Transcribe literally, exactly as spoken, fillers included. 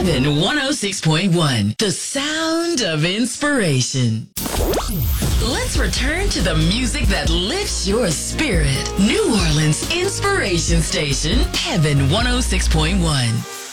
Heaven one oh six point one, the sound of inspiration. Let's return to the music that lifts your spirit. New Orleans Inspiration Station, Heaven one oh six point one.